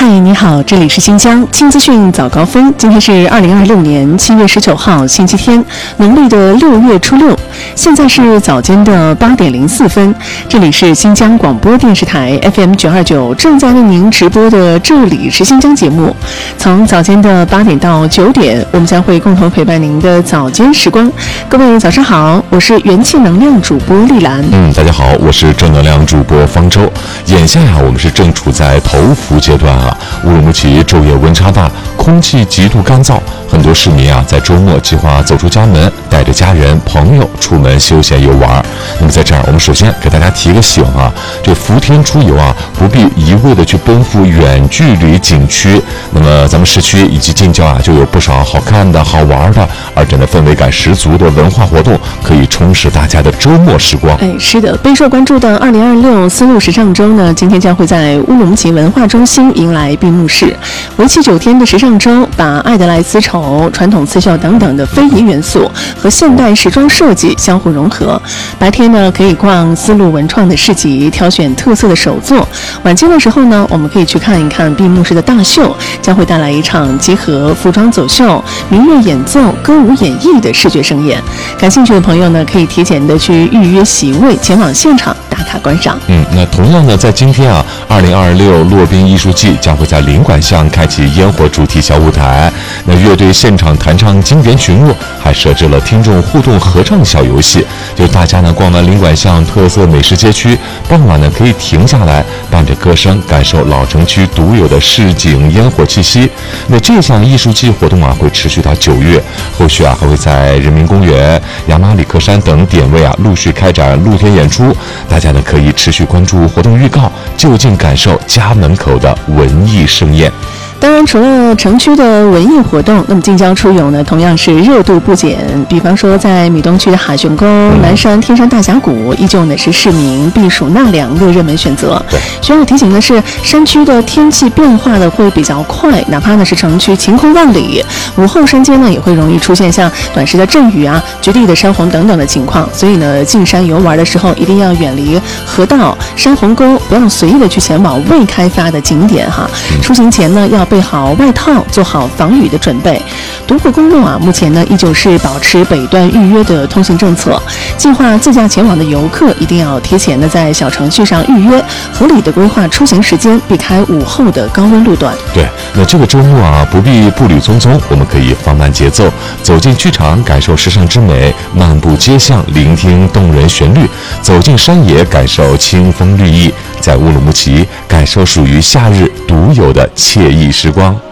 嗨，你好，这里是新疆轻资讯早高峰。今天是2026年7月19号，星期天，农历的6月初6。现在是早间的8点04分，这里是新疆广播电视台 FM 929正在为您直播的这里是新疆节目。从早间的8点到9点，我们将会共同陪伴您的早间时光。各位早上好，我是元气能量主播丽兰。 大家好，我是正能量主播方舟。眼下我们是正处在头伏阶段啊，乌鲁木齐昼夜温差大，空气极度干燥，很多市民在周末计划走出家门，带着家人朋友出门休闲游玩。那么在这儿，我们首先给大家提个醒啊，这伏天出游不必一味的去奔赴远距离景区。那么咱们市区以及近郊就有不少好看的好玩的，而且呢氛围感十足的文化活动，可以充实大家的周末时光。 是的，备受关注的2026丝路时尚周呢，今天将会在乌鲁木齐文化中心迎来闭幕式。为期9天的时尚周，把爱德莱丝绸、传统刺绣等等的非遗元素和现代时装设计相互融合。白天呢，可以逛丝路文创的市集，挑选特色的手作；晚间的时候呢，我们可以去看一看闭幕式的大秀，将会带来一场结合服装走秀、民乐演奏、歌舞演绎的视觉盛宴。感兴趣的朋友呢，可以提前的去预约席位，前往现场打卡观赏。 那同样呢，在今天2026洛宾艺术季将会在领馆巷开启烟火主题小舞台。那乐队现场弹唱经典曲目，还设置了听众互动合唱小游戏。就大家呢逛完领馆巷特色美食街区，傍晚呢可以停下来，伴着歌声感受老城区独有的市井烟火气息。那这项艺术季活动会持续到9月，后续还会在人民公园、雅马里克山等点位陆续开展露天演出。大家呢可以持续关注活动预告，就近感受家门口的文艺盛宴。 当然，除了城区的文艺活动，那么近郊出游呢，同样是热度不减。比方说，在米东区的海旋沟、南山天山大峡谷，依旧呢是市民避暑纳凉的热门选择。需要提醒的是，山区的天气变化的会比较快，哪怕呢是城区晴空万里，午后山间呢也会容易出现像短时的阵雨局地的山洪等等的情况。所以呢，进山游玩的时候一定要远离河道、山洪沟，不要随意的去前往未开发的景点出行前呢要备好外套，做好防雨的准备。独库公路目前呢依旧是保持北段预约的通行政策。计划自驾前往的游客一定要提前的在小程序上预约，合理的规划出行时间，避开午后的高温路段。 对，那这个周末不必步履匆匆，我们可以放慢节奏，走进剧场感受时尚之美，漫步街巷聆听动人旋律，走进山野感受清风绿意，在乌鲁木齐感受属于夏日独有的惬意时光。